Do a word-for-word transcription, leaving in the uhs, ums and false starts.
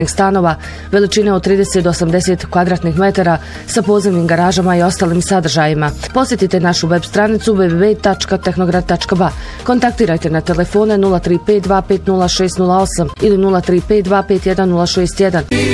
stanova veličine od trideset do osamdeset kvadratnih metara sa podzemnim garažama i ostalim sadržajima. Posjetite našu web stranicu w w w tačka tehnograd tačka b a. Kontaktirajte na telefone nula tri pet dva pet nula šest nula osam ili nula tri pet dva pet jedan nula šest jedan.